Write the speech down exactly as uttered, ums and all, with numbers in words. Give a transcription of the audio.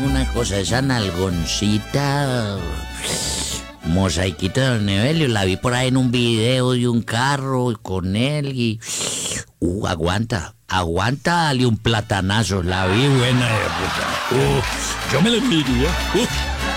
digo una cosa, esa nalgoncita... Mosaiquito de Don Evelio, la vi por ahí en un video de un carro con él y... Uh, aguanta, aguanta, dale un platanazo, la vi buena de puta. Uh, yo me lo envidia. Uh.